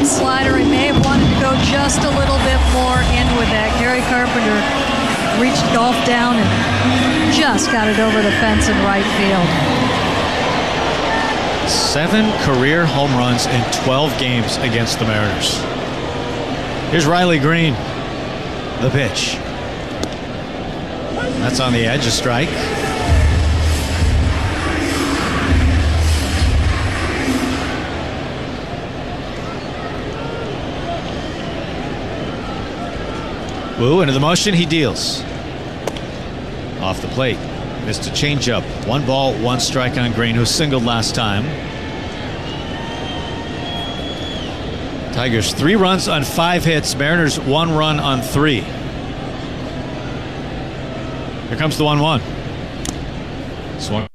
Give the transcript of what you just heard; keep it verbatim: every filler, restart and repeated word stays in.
inside slider. He may have wanted to go just a little bit more in with that. Gary Carpenter reached golf down and just got it over the fence in right field. Seven career home runs in twelve games against the Mariners. Here's Riley Green. The pitch. That's on the edge, a strike. Wu into the motion, he deals. Off the plate. Missed a changeup. One ball, one strike on Green, who singled last time. Tigers three runs on five hits. Mariners one run on three. Here comes the one one. Swung.